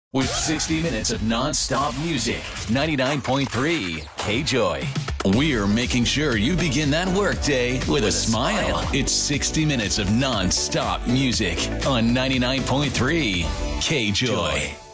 With 60 minutes of non-stop music, 99.3 K-Joy. We're making sure you begin that workday with a smile. It's 60 minutes of non-stop music on 99.3 K-Joy.